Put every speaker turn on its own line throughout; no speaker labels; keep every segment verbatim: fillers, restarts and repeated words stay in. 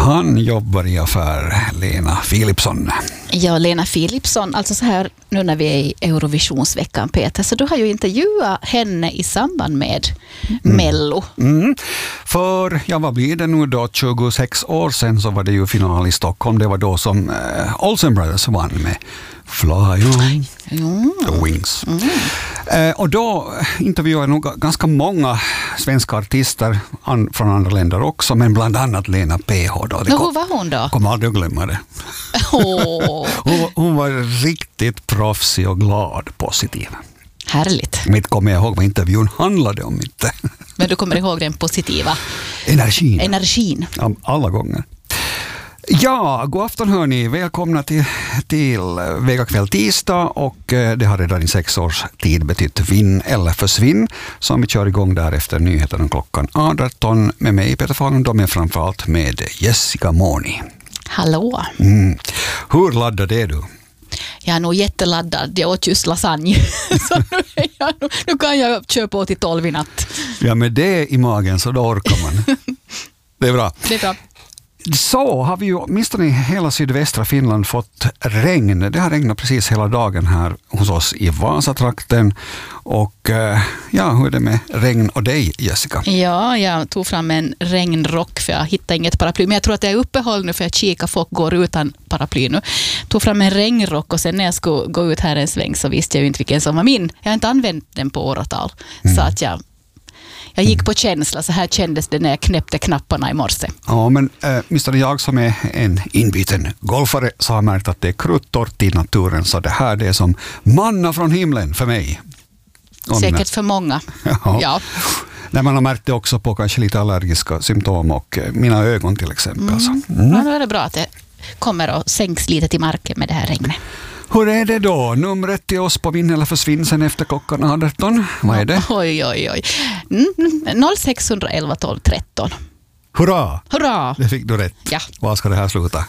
Han jobbar i affär, Lena Philipsson.
Ja, Lena Philipsson, alltså så här nu när vi är i Eurovisionsveckan, Peter, så du har ju intervjuat henne i samband med mm. Mello.
Mm. För, ja vad blir det nu då, tjugosex år sedan så var det ju final i Stockholm. Det var då som eh, Olsen Brothers vann med Fly on mm. the Wings. Mm. Eh, och då intervjuade jag nog ganska många svenska artister an, från andra länder också, men bland annat Lena P H. Då.
Det kom, hur var hon då?
Kommer aldrig att glömma det.
Oh.
hon, hon var riktigt proffsig och glad, positiv.
Härligt.
Mitt kommer jag ihåg vad intervjun handlade om inte.
Men du kommer ihåg den positiva
energin.
Energin.
Ja, alla gånger. Ja, god afton hörni. Välkomna till, till Vega kväll tisdag och det har redan i sex års tid betytt vinn eller försvinn som vi kör igång där efter nyheterna klockan arton med mig Peter Fahlund, men framförallt med Jessica Moni.
Hallå.
Mm. Hur laddad är du?
Jag är nog jätteladdad. Jag åt just lasagne. Så nu, är jag, nu kan jag köpa till tolv i natt.
Ja, med det i magen så då orkar man. Det är bra.
Det är bra.
Så har vi ju åtminstone i hela sydvästra Finland fått regn. Det har regnat precis hela dagen här hos oss i Vasatrakten. Och ja, hur är det med regn och dig, Jessica?
Ja, jag tog fram en regnrock för jag hittade inget paraply. Men jag tror att jag är uppehåll nu för att kika folk går utan paraply nu. Tog fram en regnrock och sen när jag skulle gå ut här en sväng så visste jag ju inte vilken som var min. Jag har inte använt den på åratal. Mm. Så att jag... Jag gick på känsla, så här kändes det när jag knäppte knapparna i morse.
Ja, men äh, åtminstone jag som är en inbiten golfare så har märkt att det är kruttorrt i naturen, så det här det är som manna från himlen för mig. Om
Säkert för många.
Ja.
Ja.
När man har märkt det också på kanske lite allergiska symptom och mina ögon till exempel.
Mm.
Alltså. Mm.
Ja, då är det bra att det kommer och sänks lite till marken med det här regnet.
Hur är det då? Numret till oss på vinn eller försvinn sen efter klockan arton. Vad är det?
Oj, oj, oj. noll sex ett ett tolv tretton.
Hurra!
Hurra!
Det fick du rätt.
Ja.
Vad ska det här sluta?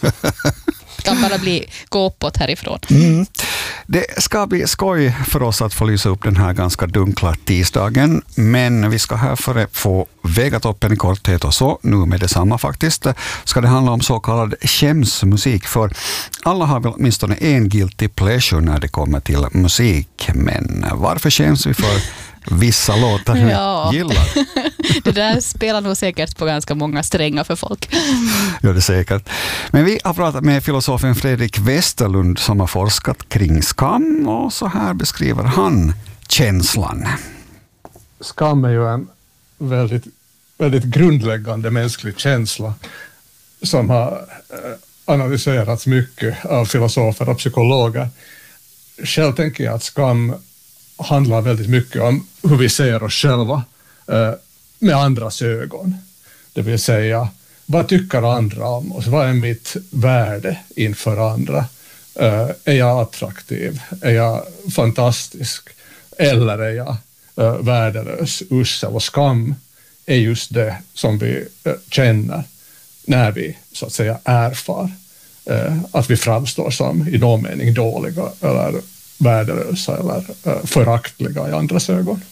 Kan bara bli gåpåt härifrån.
Mm. Det ska bli skoj för oss att få lysa upp den här ganska dunkla tisdagen, men vi ska här för att få väga toppen i korthet och så, nu med detsamma faktiskt, ska det handla om så kallad skämsmusik, för alla har väl åtminstone en guilty pleasure när det kommer till musik, men varför skäms vi för vissa låtar vi
ja.
gillar?
Det där spelar nog säkert på ganska många strängar för folk.
Ja, det säkert. Men vi har pratat med filosofen Fredrik Westerlund som har forskat kring skam, och så här beskriver han känslan.
Skam är ju en väldigt, väldigt grundläggande mänsklig känsla som har analyserats mycket av filosofer och psykologer. Själv tänker jag att skam handlar väldigt mycket om hur vi ser oss själva eh, med andras ögon. Det vill säga, vad tycker andra om oss? Vad är mitt värde inför andra? Eh, är jag attraktiv? Är jag fantastisk? Eller är jag eh, värdelös? Usel och skam är just det som vi eh, känner när vi så att säga erfar eh, att vi framstår som i någon mening dåliga eller värdelösa eller uh, föraktliga i andras ögon.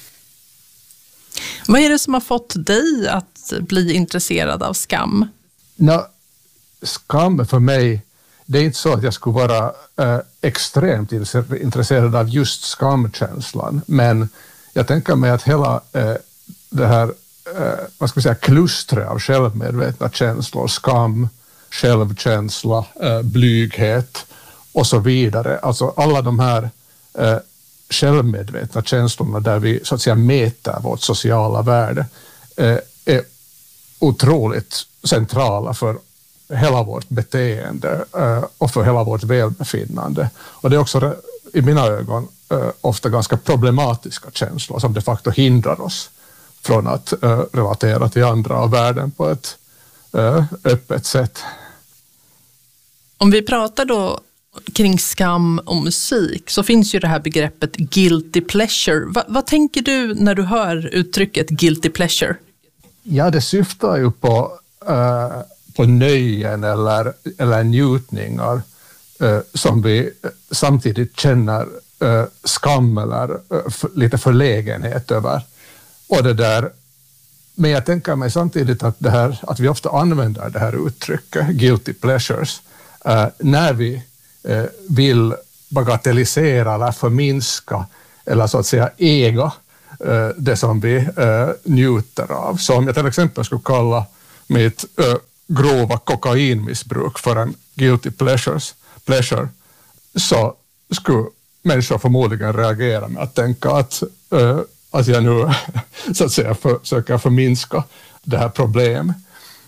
Vad är det som har fått dig att bli intresserad av skam?
No, skam för mig, det är inte så att jag skulle vara uh, extremt intresserad av just skamkänslan, men jag tänker mig att hela uh, det här uh, vad ska jag säga, klustret av självmedvetna känslor, skam, självkänsla, uh, blyghet och så vidare. Alltså alla de här eh, självmedvetna känslorna där vi så att säga mäter vårt sociala värde eh, är otroligt centrala för hela vårt beteende eh, och för hela vårt välbefinnande. Och det är också i mina ögon eh, ofta ganska problematiska känslor som de facto hindrar oss från att eh, relatera till andra och världen på ett eh, öppet sätt.
Om vi pratar då kring skam och musik så finns ju det här begreppet guilty pleasure. Va, vad tänker du när du hör uttrycket guilty pleasure?
Ja, det syftar ju på, uh, på nöjen eller, eller njutningar uh, som vi samtidigt känner uh, skam eller uh, f- lite förlägenhet över. Och det där Men jag tänker mig samtidigt att, det här, att vi ofta använder det här uttrycket, guilty pleasures, uh, när vi uh, vill bagatellisera eller förminska eller så att säga äga uh, det som vi uh, njuter av. Så om jag till exempel skulle kalla mitt uh, grova kokainmissbruk för en guilty pleasures, pleasure, så skulle människor förmodligen reagera med att tänka att, uh, att jag nu så att säga försöker förminska det här problemet.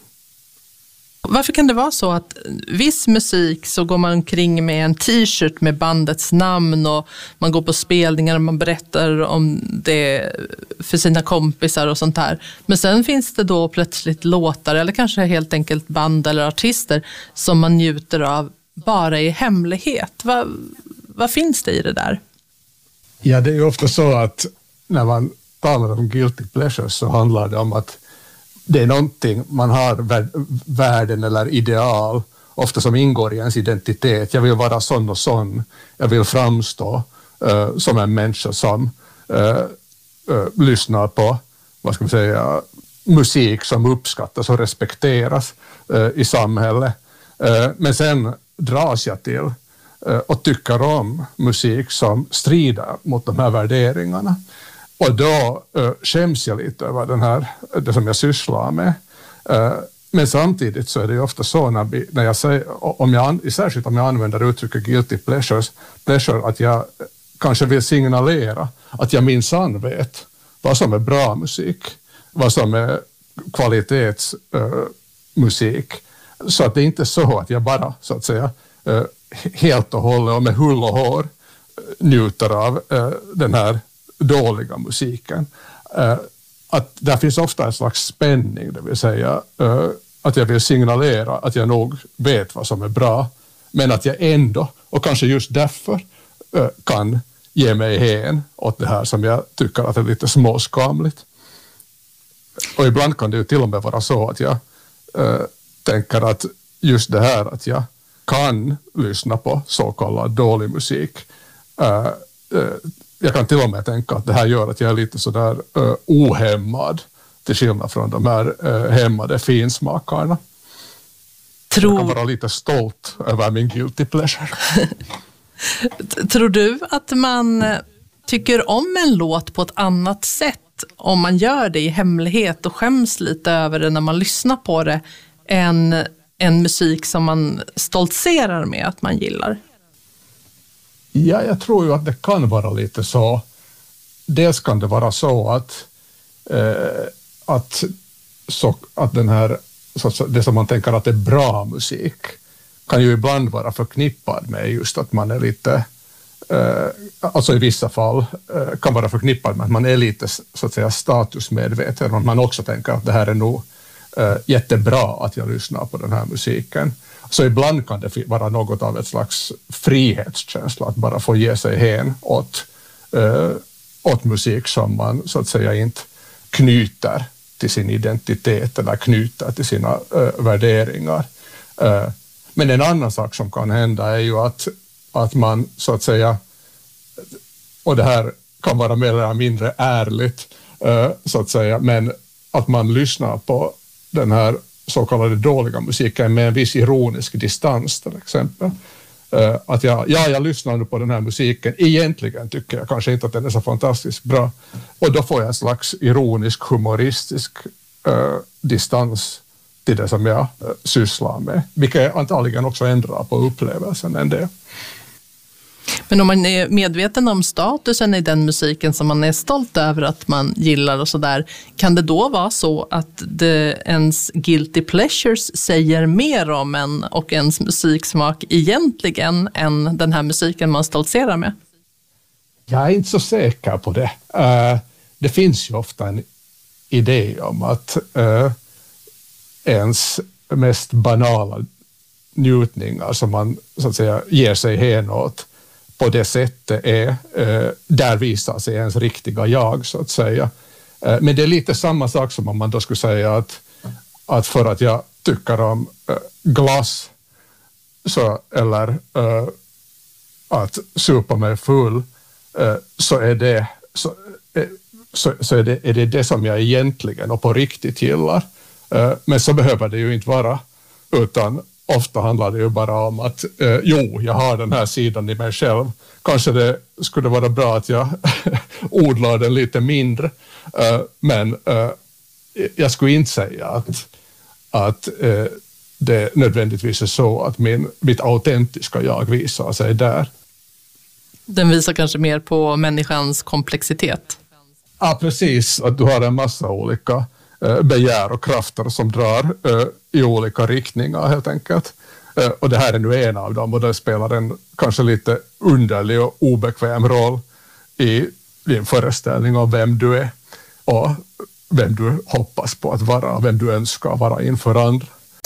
Varför kan det vara så att viss musik så går man omkring med en t-shirt med bandets namn och man går på spelningar och man berättar om det för sina kompisar och sånt här. Men sen finns det då plötsligt låtar eller kanske helt enkelt band eller artister som man njuter av bara i hemlighet. Vad, vad finns det i det där?
Ja, det är ju ofta så att när man talar om guilty pleasures så handlar det om att det är någonting man har värden eller ideal, ofta som ingår i ens identitet. Jag vill vara sån och sån. Jag vill framstå uh, som en människa som uh, uh, lyssnar på, vad ska man säga, musik som uppskattas och respekteras uh, i samhället. Uh, men sen dras jag till uh, och tycker om musik som strider mot de här värderingarna. Och då uh, skäms jag lite över den här, det som jag sysslar med. Uh, men samtidigt så är det ju ofta så när, vi, när jag säger, om jag, särskilt om jag använder uttrycket guilty pleasures, pleasure, att jag kanske vill signalera att jag minsann vet vad som är bra musik, vad som är kvalitetsmusik. Uh, så att det är inte så att jag bara så att säga uh, helt och hållet och med hull och hår uh, njuter av uh, den här dåliga musiken. Uh, att där finns ofta en slags spänning, det vill säga uh, att jag vill signalera att jag nog vet vad som är bra, men att jag ändå, och kanske just därför, uh, kan ge mig hän åt det här som jag tycker att är lite småskamligt. Och ibland kan det ju till och med vara så att jag uh, tänker att just det här att jag kan lyssna på så kallad dålig musik, uh, uh, jag kan till och med tänka att det här gör att jag är lite sådär uh, ohämmad till skillnad från de här uh, hämmade finsmakarna. Tror... Jag kan vara lite stolt över min guilty pleasure.
Tror du att man tycker om en låt på ett annat sätt om man gör det i hemlighet och skäms lite över det när man lyssnar på det än en musik som man stoltserar med att man gillar?
Ja, jag tror ju att det kan vara lite så. Dels kan det vara så att, eh, att, så, att den här, så, det som man tänker att är bra musik kan ju ibland vara förknippad med just att man är lite, eh, alltså i vissa fall eh, kan vara förknippad med att man är lite så att säga statusmedveten, och man också tänker att det här är nog eh, jättebra att jag lyssnar på den här musiken. Så ibland kan det vara något av ett slags frihetskänsla att bara få ge sig hän åt, äh, åt musik som man så att säga inte knyter till sin identitet eller knyter till sina äh, värderingar. Äh, men en annan sak som kan hända är ju att, att man så att säga, och det här kan vara mer eller mindre ärligt äh, så att säga, men att man lyssnar på den här så kallade dåliga musiken med en viss ironisk distans till exempel. Uh, att jag, ja, jag lyssnar nu på den här musiken. Egentligen tycker jag kanske inte att den är så fantastiskt bra. Och då får jag en slags ironisk, humoristisk uh, distans till det som jag uh, sysslar med. Vilket antagligen också ändrar på upplevelsen en del.
Men om man är medveten om statusen i den musiken som man är stolt över att man gillar och sådär, kan det då vara så att det, ens guilty pleasures säger mer om en och ens musiksmak egentligen än den här musiken man stoltserar med?
Jag är inte så säker på det. Uh, det finns ju ofta en idé om att uh, ens mest banala njutningar som man så att säga ger sig hän åt på det sättet är, eh, där visar sig ens riktiga jag så att säga. Eh, men det är lite samma sak som om man då skulle säga att, att för att jag tycker om eh, glass så, eller eh, att supa mig full eh, så är det så, eh, så, så är, det, är det det som jag egentligen och på riktigt gillar. Uh, men så behöver det ju inte vara, utan ofta handlar det ju bara om att uh, jo, jag har den här sidan i mig själv. Kanske det skulle vara bra att jag odlar den lite mindre, uh, men uh, jag skulle inte säga att, att uh, det nödvändigtvis är så att min, mitt autentiska jag visar sig där.
Den visar kanske mer på människans komplexitet.
Ja, precis. Att du har en massa olika eh, begär och krafter som drar eh, i olika riktningar helt enkelt. Eh, och det här är nu en av dem, och det spelar en kanske lite underlig och obekväm roll i din föreställning om vem du är och vem du hoppas på att vara, vem du önskar vara inför andra.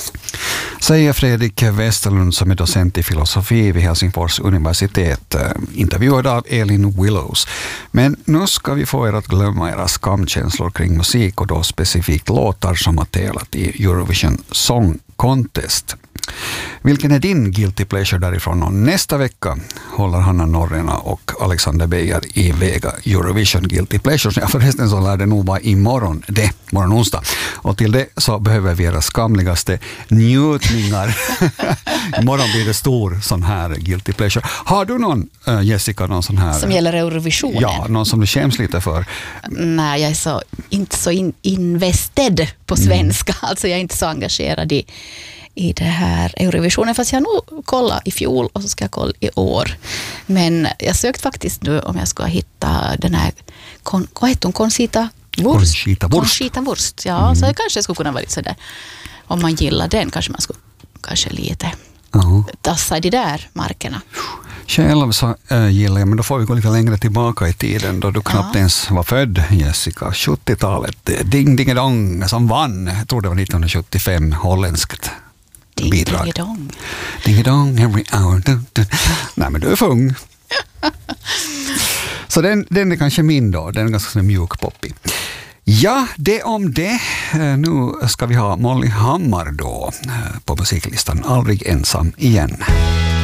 Säger Fredrik Westerlund som är docent i filosofi vid Helsingfors universitet, intervjuad av Elin Willows. Men nu ska vi få er att glömma era skamkänslor kring musik och då specifikt låtar som har tävlat i Eurovision Song Contest. Vilken är din guilty pleasure därifrån? Och nästa vecka håller Hanna Norrena och Alexander Beijer i Vega Eurovision Guilty Pleasures. Ja, förresten så lär det nog vara imorgon, det, morgon onsdag. Och till det så behöver vi era skamligaste njutningar. Imorgon blir det stor sån här guilty pleasure. Har du någon, uh, Jessica, någon sån här?
Som gäller Eurovisionen?
Ja, någon som du skäms lite för?
Nej, jag är så, inte så in, invested på svenska. Mm. Alltså jag är inte så engagerad i i det här Eurovisionen, fast jag nog kollade i fjol och så ska jag kolla i år. Men jag sökte faktiskt nu om jag ska hitta den här, kon, vad heter hon, Conchita Wurst?
Conchita Wurst.
Conchita Wurst, ja. Mm. Så det kanske skulle kunna vara lite sådär, om man gillar den kanske man skulle kanske lite uh-huh. tassa i de där markerna.
Själv så äh, gillar jag, men då får vi gå lite längre tillbaka i tiden då du knappt ja. ens var född, Jessica. sjuttiotalet, Ding Ding Dong som vann, jag tror det var nittonhundrasjuttiofem, holländskt bidrag. Ding Dong. Ding Dong every hour. Dun, dun. Nej, men du är för ung. Så den, den är kanske min då, den är ganska mjuk poppig. Ja, det om det. Nu ska vi ha Molly Hammar då på musiklistan, Aldrig ensam igen.